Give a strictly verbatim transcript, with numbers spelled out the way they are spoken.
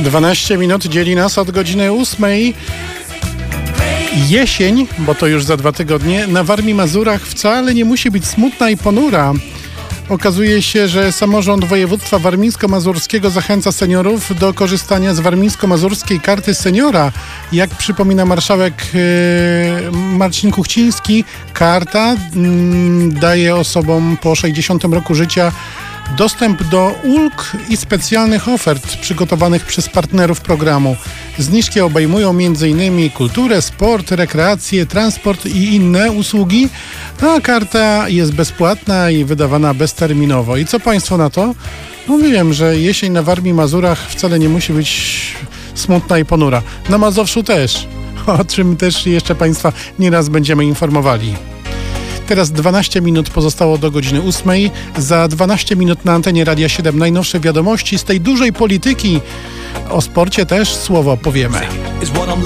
dwanaście minut dzieli nas od godziny ósmej. Jesień, bo to już za dwa tygodnie, na Warmii Mazurach wcale nie musi być smutna i ponura. Okazuje się, że samorząd województwa warmińsko-mazurskiego zachęca seniorów do korzystania z warmińsko-mazurskiej karty seniora. Jak przypomina marszałek yy, Marcin Kuchciński, karta yy, daje osobom po sześćdziesiątym roku życia dostęp do ulg i specjalnych ofert przygotowanych przez partnerów programu. Zniżki obejmują między innymi kulturę, sport, rekreację, transport i inne usługi, a karta jest bezpłatna i wydawana bezterminowo. I co Państwo na to? No wiem, że jesień na Warmii Mazurach wcale nie musi być smutna i ponura. Na Mazowszu też, o czym też jeszcze Państwa nieraz będziemy informowali. Teraz dwanaście minut pozostało do godziny ósmej. Za dwanaście minut na antenie Radia siedem najnowsze wiadomości z tej dużej polityki. O sporcie też słowo powiemy.